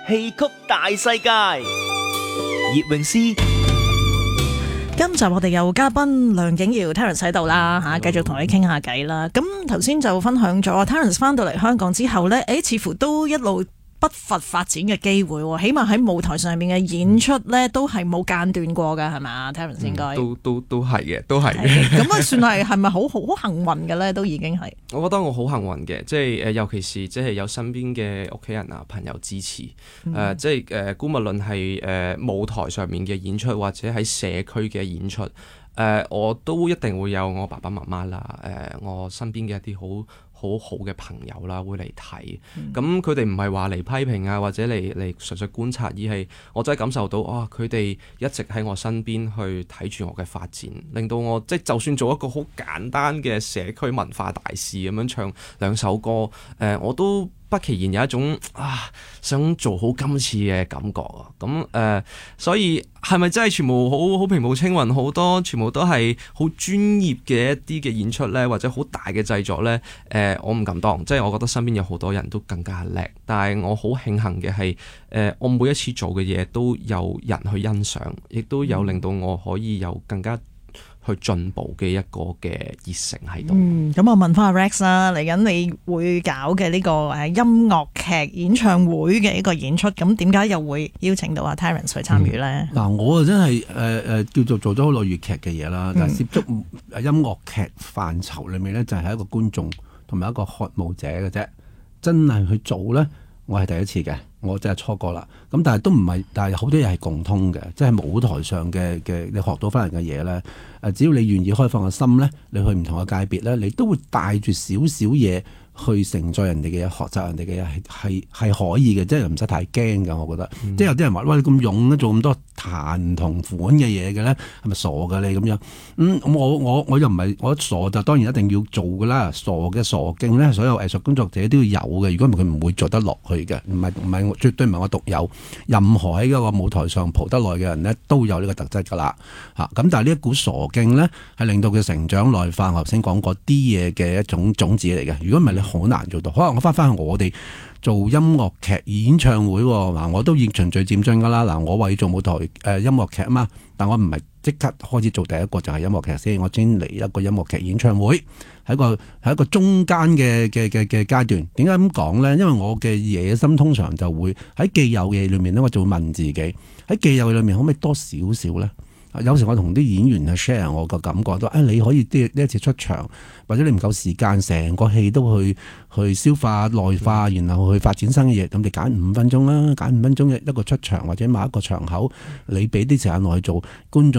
戲曲大世界，葉詠詩。 今集我哋有嘉賓梁景堯 Terence 喺度啦嚇，繼續同你傾下偈啦。咁頭先就分享咗 Terence 翻到嚟香港之後呢，似乎都一路不乏發展嘅機會喎，起碼喺舞台上面嘅演出呢，都係冇間斷過㗎，係咪啊 Terence 應該？ 都係嘅，都係嘅。 咁啊，算係咪好幸運嘅咧？都已經係。 我覺得我好幸運嘅，即係尤其是即係有身邊嘅屋企人啊、朋友支持。即係姑勿論係舞台上面嘅演出，或者喺社區嘅演出，我都一定會有我爸爸媽媽啦，我身邊嘅一啲好好嘅朋友啦，會嚟睇。咁佢哋唔係話嚟批評啊，或者嚟純粹觀察，而係我真係感受到佢哋一直喺我身邊去睇住我嘅發展，令到我即係就算做一個好簡單嘅社區文化大使咁樣唱2首歌，我都不其然有一種想做好今次嘅感覺啊！咁所以係咪真係全部好平步青雲，好多全部都係好專業嘅一啲嘅演出呢？或者好大嘅製作呢？我唔敢當，即係我覺得身邊有好多人都更加叻，但係我好慶幸嘅係，我每一次做嘅嘢都有人去欣賞，亦都有令到我可以有更加去進步嘅一個嘅熱誠喺度。 咁我問翻阿 Rex 啦，嚟緊你會搞嘅呢個音樂劇演唱會嘅一個演出，咁點解又會邀請到阿 Terence 去參與呢？ 我啊真係叫做咗好耐粵劇嘅嘢啦，但係涉足音樂劇範疇裏面咧，就係一個觀眾同埋一個渴慕者嘅啫。真係去做咧，我係第一次嘅，我真係初過啦。咁但係都唔係，但係好多嘢係共通嘅，即係舞台上嘅你學到翻嚟嘅嘢咧。只要你願意開放個心咧，你去唔同嘅界別咧，你都會帶住少少嘢去承載人哋嘅嘢，學習人哋嘅嘢係可以嘅，即係唔使太驚㗎。我覺得，即係有啲人話：喂，你咁勇做咁多彈唔同款嘅嘢嘅咧，係咪傻㗎你咁樣？我又唔係，我傻就當然一定要做㗎啦。傻嘅傻勁咧，所有藝術工作者都要有嘅。如果唔係，佢唔會做得落去嘅。唔係，絕對唔係我獨有。任何喺嗰個舞台上蒲得耐嘅人咧，都有呢個特質㗎啦。咁但係呢一股傻勁咧，係令到佢成長內化。我頭先講過啲嘢嘅一種種子嚟嘅。如果唔係，你好難做到。可能我翻去我哋做音樂劇演唱會嗱，我都已經循序漸進㗎啦。嗱，我為做舞台音樂劇啊嘛，但我唔係即刻開始做第一個就係音樂劇先，我先嚟一個音樂劇演唱會，係一個中間嘅階段。點解咁講咧？因為我嘅野心通常就會喺既有嘅嘢裏面咧，我就會問自己喺既有嘅裏面可唔可以多少少咧？有時我同啲演員去 share 我個感覺都你可以呢一次出場，或者你唔夠時間，成個戲都去消化內化，然後去發展新嘅嘢，咁你揀5分鐘啦，揀5分鐘一個出場或者某一個場口，你俾啲時間我去做觀眾。